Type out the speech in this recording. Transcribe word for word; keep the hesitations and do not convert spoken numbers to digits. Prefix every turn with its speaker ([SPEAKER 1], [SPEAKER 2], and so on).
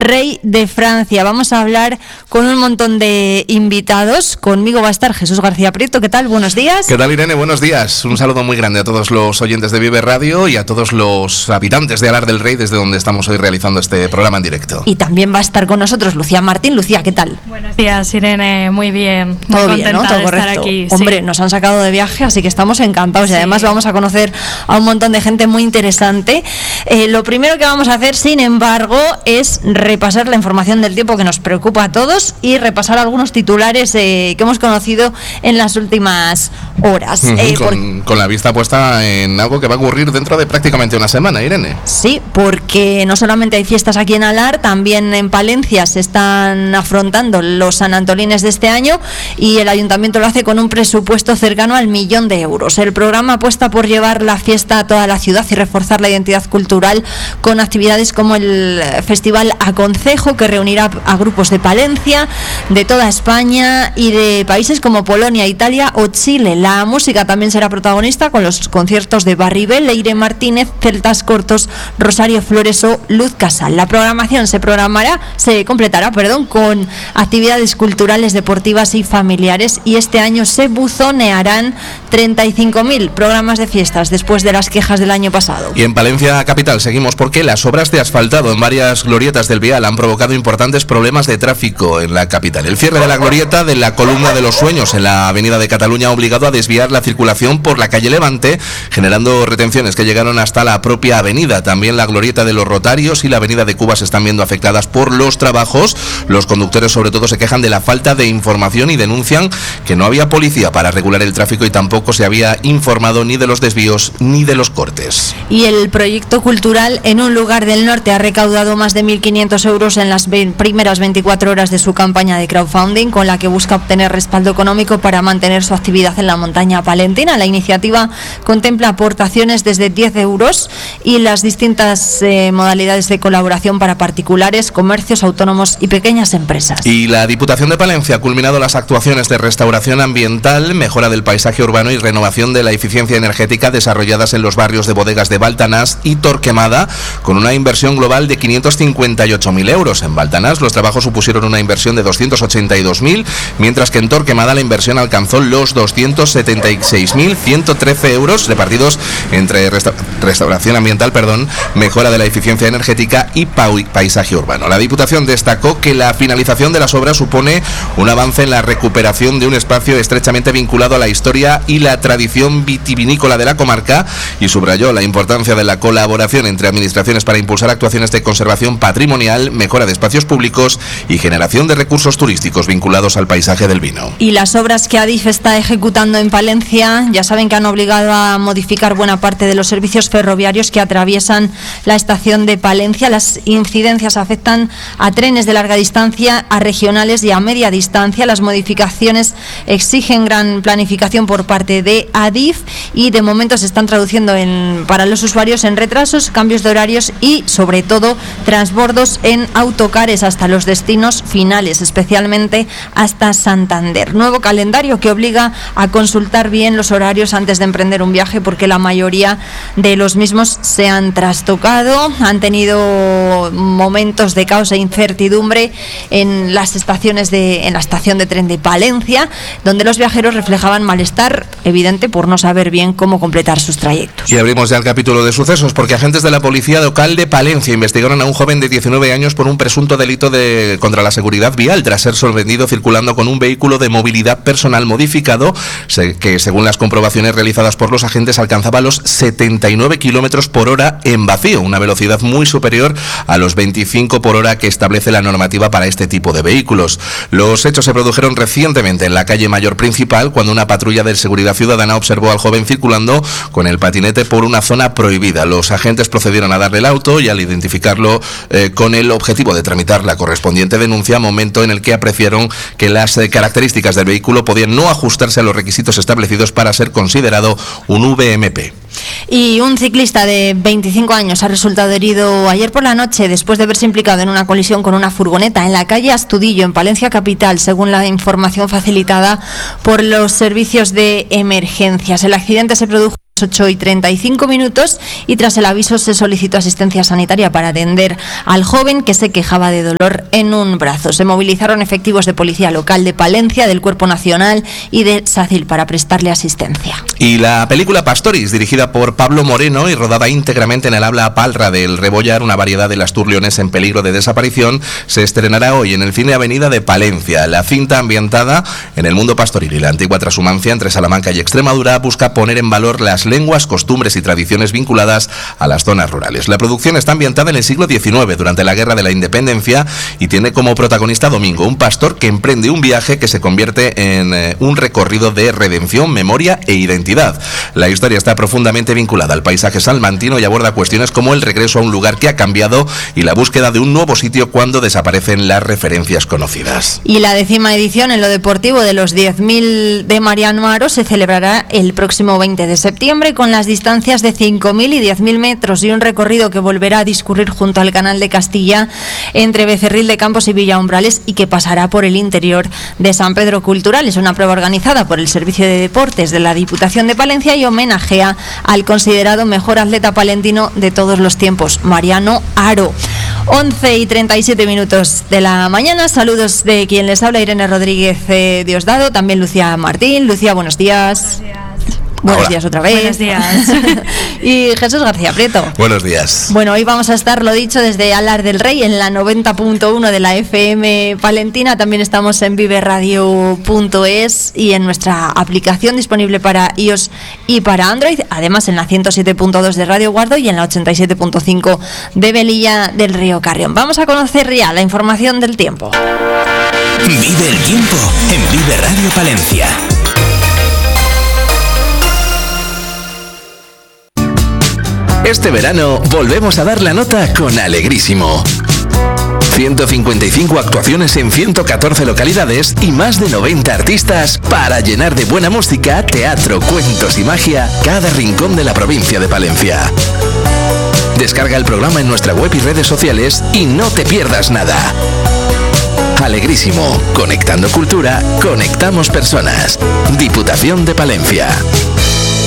[SPEAKER 1] rey de Francia. Vamos a hablar con un montón de invitados. Conmigo va a estar Jesús García Prieto. ¿Qué tal? Buenos días.
[SPEAKER 2] ¿Qué tal, Irene? Buenos días. Un saludo muy grande a todos los oyentes de Vive Radio y a todos los habitantes de Alar del Rey, desde donde estamos hoy realizando este programa en directo.
[SPEAKER 1] Y también va a estar con nosotros Lucía Martín. Lucía, ¿qué tal?
[SPEAKER 3] Buenos días, Irene. Muy bien. Muy
[SPEAKER 1] Todo bien, ¿no? Todo
[SPEAKER 3] de
[SPEAKER 1] correcto.
[SPEAKER 3] Estar aquí,
[SPEAKER 1] Hombre,
[SPEAKER 3] sí.
[SPEAKER 1] nos han sacado de viaje, así que estamos encantados. Sí. Y además vamos a conocer a un montón de gente muy interesante. Eh, lo primero que vamos a hacer, sin embargo, es repasar la información del tiempo que nos preocupa a todos y repasar algunos titulares eh, que hemos conocido en las últimas horas.
[SPEAKER 2] Uh-huh,
[SPEAKER 1] eh,
[SPEAKER 2] con, por... con la vista puesta en algo que va a ocurrir dentro de prácticamente una semana, Irene.
[SPEAKER 1] Sí, porque no solamente hay fiestas aquí en Alar, también en Palencia se están afrontando los San Antolines de este año y el ayuntamiento lo hace con un presupuesto cercano al millón de euros. El programa apuesta por llevar la fiesta a toda la ciudad y reforzar la identidad cultural con actividades como el Festival Aconcejo, que reunirá a grupos de Palencia, de toda España y de países como Polonia, Italia o Chile. La música también será protagonista con los conciertos de Barribel, Leire Martínez, Celtas Cortos, Rosario Flores o Luz Casal. La programación se programará, se completará, perdón, con actividades culturales, deportivas y familiares, y este año se buzonearán treinta y cinco mil programas de fiestas después de las quejas del año pasado.
[SPEAKER 2] Y en Palencia capital seguimos porque las obras de asfaltado en varias glorietas del vial han provocado importantes problemas de tráfico en la capital. El cierre de la glorieta de la Columna de los Sueños en la avenida de Cataluña ha obligado a desviar la circulación por la calle Levante, generando retenciones que llegaron hasta la propia avenida. También la glorieta de los Rotarios y la avenida de Cuba se están viendo afectadas por los trabajos. Los conductores sobre todo se quejan de la falta de información y denuncian que no había policía para regular el tráfico y tampoco se había informado ni de los desvíos ni de los cortes.
[SPEAKER 1] Y el proyecto cultural En un lugar del norte ha recaudado más de mil quinientos euros en las ve- primeras veinticuatro horas de su campaña de crowdfunding, con la que busca obtener respaldo económico para mantener su actividad en la montaña palentina. La iniciativa contempla aportaciones desde diez euros y las distintas eh, modalidades de colaboración para particulares, comercios, autónomos y pequeñas empresas.
[SPEAKER 2] Y la Diputación de Palencia ha culminado las actuaciones de restauración ambiental, mejora del paisaje urbano y renovación de la eficiencia energética desarrolladas en los barrios de Bodegas de Baltanás y Torquemada, con una inversión global de quinientos cincuenta y ocho mil euros. En Baltanás los trabajos supusieron una inversión de doscientos ochenta y dos mil, mientras que en Torquemada la inversión alcanzó los doscientos setenta y seis mil ciento trece euros, repartidos entre resta- restauración ambiental, perdón, mejora de la eficiencia energética y pa- paisaje urbano. La Diputación destacó que la finalización de las obras supone un avance en la recuperación de un espacio estrechamente vinculado a la historia y la tradición vitivinícola de la comarca y subrayó la importancia de la colaboración entre administraciones para impulsar actuaciones de conservación patrimonial, mejora de espacios públicos y generación de recursos turísticos vinculados al paisaje del vino.
[SPEAKER 1] Y las obras que Adif está ejecutando en Palencia, ya saben que han obligado a modificar buena parte de los servicios ferroviarios que atraviesan la estación de Palencia. Las incidencias afectan a trenes de larga distancia, a regionales y a media distancia. Las modificaciones exigen gran planificación por parte de Adif y de momento se están traduciendo en, para los usuarios en retrasos, cambios de horarios y sobre todo transbordos en autocares hasta los destinos finales, especialmente hasta Santander. Nuevo calendario que obliga a consultar bien los horarios antes de emprender un viaje, porque la mayoría de los mismos se han trastocado, han tenido momentos de caos e incertidumbre en las estaciones de, en la estación de tren de Palencia, donde los viajeros reflejaban malestar evidente por no saber bien cómo completar sus trayectos.
[SPEAKER 2] Y abrimos ya el capítulo de sucesos porque agentes de la policía local de Palencia investigaron a un joven de diecinueve años por un presunto delito de contra la seguridad vial tras ser sorprendido circulando con un vehículo de movilidad personal modificado que, según las comprobaciones realizadas por los agentes, alcanzaba los setenta y nueve kilómetros por hora en vacío, una velocidad muy superior a los veinticinco por hora que establece la normativa para este tipo de vehículos. Los hechos se produjeron recientemente en la calle Mayor Principal, cuando una patrulla de seguridad ciudadana observó al joven circulando con el patinete por una zona prohibida. Los agentes procedieron a darle el auto y al identificarlo eh, con el objetivo de tramitar la correspondiente denuncia, momento en el que apreciaron que las eh, características del vehículo podían no ajustarse a los requisitos establecidos para ser considerado un V M P.
[SPEAKER 1] Y un ciclista de veinticinco años ha resultado herido ayer por la noche después de verse implicado en una colisión con una furgoneta en la calle Astudillo, en Palencia capital, según la información facilitada por los servicios de emergencias. El accidente se produjo ocho y treinta y cinco minutos, y tras el aviso se solicitó asistencia sanitaria para atender al joven que se quejaba de dolor en un brazo. Se movilizaron efectivos de Policía Local de Palencia, del Cuerpo Nacional y de SACIL para prestarle asistencia.
[SPEAKER 2] Y la película Pastoris, dirigida por Pablo Moreno y rodada íntegramente en el habla palra del Rebollar, una variedad del Astur leonés en peligro de desaparición, se estrenará hoy en el Cine Avenida de Palencia. La cinta, ambientada en el mundo pastoril y la antigua transhumancia entre Salamanca y Extremadura, busca poner en valor las lenguas, costumbres y tradiciones vinculadas a las zonas rurales. La producción está ambientada en el siglo diecinueve, durante la Guerra de la Independencia, y tiene como protagonista a Domingo, un pastor que emprende un viaje que se convierte en eh, un recorrido de redención, memoria e identidad. La historia está profundamente vinculada al paisaje salmantino y aborda cuestiones como el regreso a un lugar que ha cambiado y la búsqueda de un nuevo sitio cuando desaparecen las referencias conocidas.
[SPEAKER 1] Y la décima edición en lo deportivo de los diez mil de Mariano Aro se celebrará el próximo veinte de septiembre con las distancias de cinco mil y diez mil metros y un recorrido que volverá a discurrir junto al Canal de Castilla entre Becerril de Campos y Villa Umbrales y que pasará por el interior de San Pedro Cultural. Es una prueba organizada por el Servicio de Deportes de la Diputación de Palencia y homenajea al considerado mejor atleta palentino de todos los tiempos, Mariano Aro. once y treinta y siete minutos de la mañana. Saludos de quien les habla, Irene Rodríguez eh, Diosdado, también Lucía Martín. Lucía, buenos días.
[SPEAKER 3] Buenos días.
[SPEAKER 1] Buenos
[SPEAKER 2] Hola.
[SPEAKER 1] días otra vez.
[SPEAKER 3] Buenos días.
[SPEAKER 1] Y Jesús García Prieto.
[SPEAKER 2] Buenos días.
[SPEAKER 1] Bueno, hoy vamos a estar, lo dicho, desde Alar del Rey en la noventa punto uno de la F M palentina. También estamos en vive radio punto es y en nuestra aplicación disponible para iOS y para Android. Además en la ciento siete punto dos de Radio Guardo y en la ochenta y siete punto cinco de Velilla del Río Carrión. Vamos a conocer ya la información del tiempo.
[SPEAKER 4] Vive el tiempo en Vive Radio Palencia.
[SPEAKER 2] Este verano volvemos a dar la nota con Alegrísimo. ciento cincuenta y cinco actuaciones en ciento catorce localidades y más de noventa artistas para llenar de buena música, teatro, cuentos y magia cada rincón de la provincia de Palencia. Descarga el programa en nuestra web y redes sociales y no te pierdas nada. Alegrísimo, conectando cultura, conectamos personas. Diputación de Palencia.